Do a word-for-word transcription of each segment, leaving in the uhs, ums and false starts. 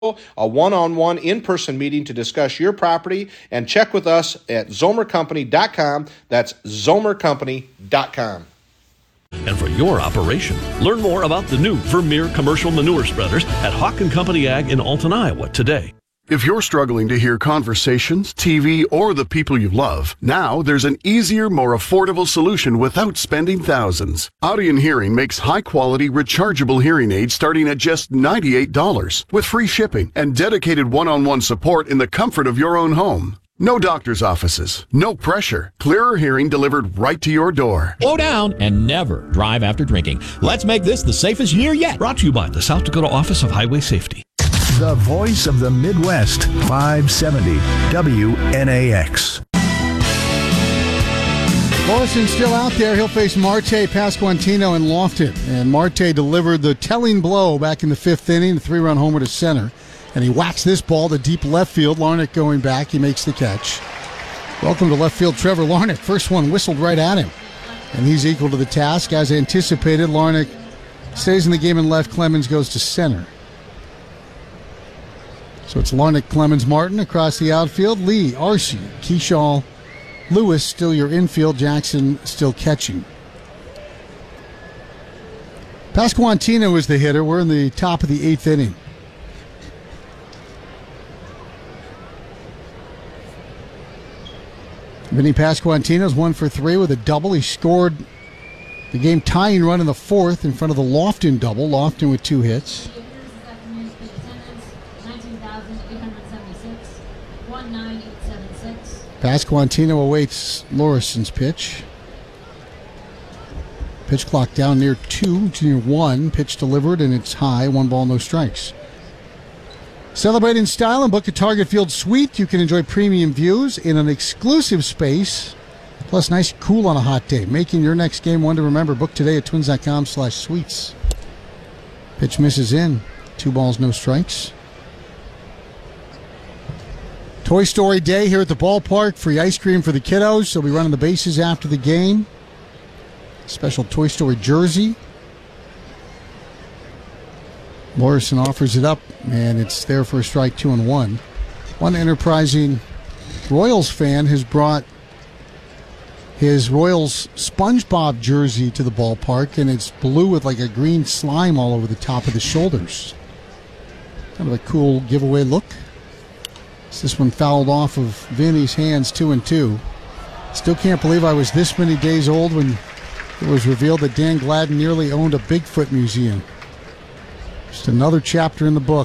a one-on-one in-person meeting to discuss your property, and check with us at zomer company dot com. That's zomer company dot com. And for your operation, learn more about the new Vermeer commercial manure spreaders at Hawk and Company Ag in Alton, Iowa today. If you're struggling to hear conversations, T V, or the people you love, now there's an easier, more affordable solution without spending thousands. Audion Hearing makes high-quality, rechargeable hearing aids starting at just ninety-eight dollars with free shipping and dedicated one-on-one support in the comfort of your own home. No doctor's offices, no pressure, clearer hearing delivered right to your door. Slow down and never drive after drinking. Let's make this the safest year yet. Brought to you by the South Dakota Office of Highway Safety. The voice of the Midwest, five seventy W N A X. Morrison's still out there. He'll face Marte, Pasquantino, and Lofton. And Marte delivered the telling blow back in the fifth inning, the three-run homer to center. And he whacks this ball to deep left field. Larnach going back. He makes the catch. Welcome to left field, Trevor Larnach. First one whistled right at him. And he's equal to the task. As anticipated, Larnach stays in the game in left. Clemens goes to center. So it's Larnach, Clemens, Martin across the outfield. Lee, Arce, Keyshaw, Lewis still your infield. Jackson still catching. Pasquantino is the hitter. We're in the top of the eighth inning. Vinny Pasquantino's one for three with a double. He scored the game tying run in the fourth in front of the Lofton double. Lofton with two hits. Pasquantino awaits Laurison's pitch. Pitch clock down near two, near one. Pitch delivered, and it's high. One ball, no strikes. Celebrate in style and book a Target Field suite. You can enjoy premium views in an exclusive space, plus nice and cool on a hot day. Making your next game one to remember. Book today at twins dot com slash suites. Pitch misses in. Two balls, no strikes. Toy Story Day here at the ballpark. Free ice cream for the kiddos. So we running the bases after the game. Special Toy Story jersey. Morrison offers it up, and it's there for a strike, two and one. One enterprising Royals fan has brought his Royals SpongeBob jersey to the ballpark, and it's blue with like a green slime all over the top of the shoulders. Kind of a cool giveaway look. This one fouled off of Vinny's hands, two and two. Still can't believe I was this many days old when it was revealed that Dan Gladden nearly owned a Bigfoot museum. Just another chapter in the book.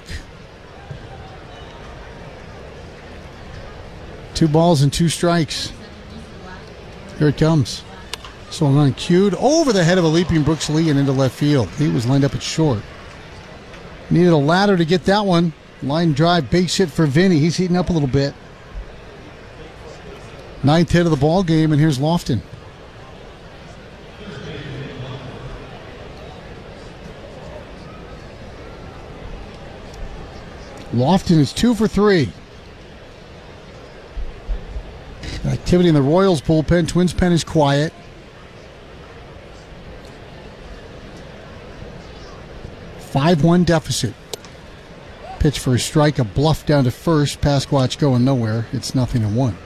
Two balls and two strikes. Here it comes. Swung on cued over the head of a leaping Brooks Lee and into left field. He was lined up at short. Needed a ladder to get that one. Line drive, base hit for Vinny. He's heating up a little bit. Ninth hit of the ball game, and here's Lofton. Lofton is two for three. Activity in the Royals bullpen. Twins pen is quiet. five one deficit. Pitch for a strike, a bluff down to first. Pasquatch going nowhere. It's nothing and one.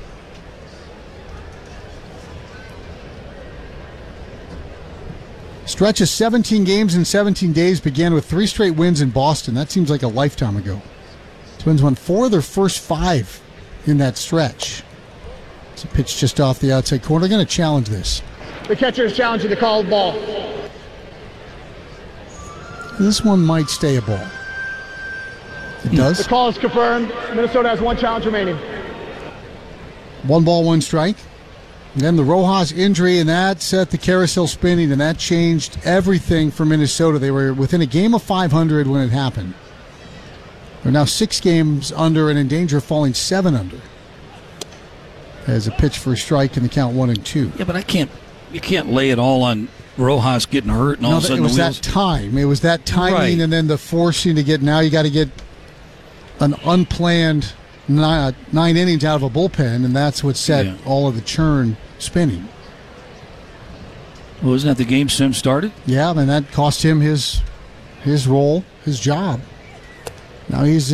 Stretch of seventeen games in seventeen days began with three straight wins in Boston. That seems like a lifetime ago. Twins won four of their first five in that stretch. It's a pitch just off the outside corner. They're going to challenge this. The catcher is challenging the called ball. This one might stay a ball. It does. The call is confirmed. Minnesota has one challenge remaining. One ball, one strike. And then the Rojas injury, and that set the carousel spinning, and that changed everything for Minnesota. They were within a game of five hundred when it happened. They're now six games under and in danger of falling seven under. As a pitch for a strike in the count one and two. Yeah, but I can't. You can't lay it all on Rojas getting hurt and all no, of a sudden it was the wheels. that time. It was that timing, Right. and then the forcing to get. Now you got to get an unplanned nine, nine innings out of a bullpen, and that's what set Yeah. all of the churn spinning. Well, isn't that the game Sim started? Yeah, and that cost him his his role, his job. Now he's